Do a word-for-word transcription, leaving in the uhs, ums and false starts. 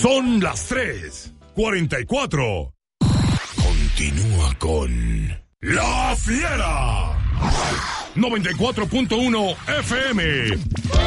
Son las tres cuarenta y cuatro. Continúa con La Fiera. noventa y cuatro punto uno F M.